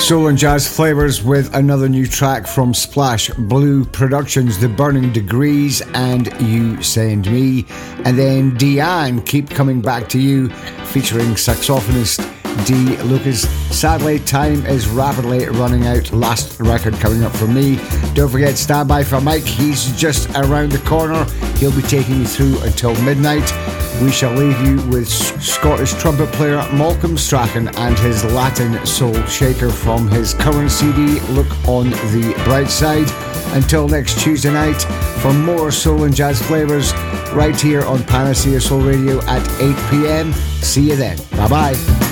soul and jazz flavors with another new track from Splash Blue Productions, The Burning Degrees and You Send Me. And then Deanne, Keep Coming Back to You, featuring saxophonist D. Lucas. Sadly, time is rapidly running out. Last record coming up for me. Don't forget, stand by for Mike. He's just around the corner. He'll be taking you through until midnight. We shall leave you with Scottish trumpet player Malcolm Strachan and his Latin soul shaker from his current CD, Look on the Bright Side. Until next Tuesday night, for more soul and jazz flavors, right here on Panacea Soul Radio at 8 p.m. See you then. Bye-bye.